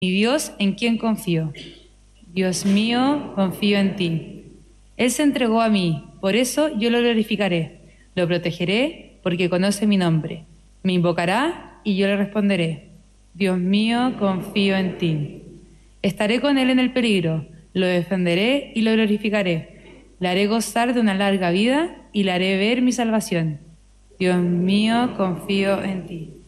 Mi Dios, ¿en quién confío? Dios mío, confío en ti. Él se entregó a mí, por eso yo lo glorificaré. Lo protegeré porque conoce mi nombre. Me invocará y yo le responderé. Dios mío, confío en ti. Estaré con él en el peligro, lo defenderé y lo glorificaré. Le haré gozar de una larga vida y le haré ver mi salvación. Dios mío, confío en ti.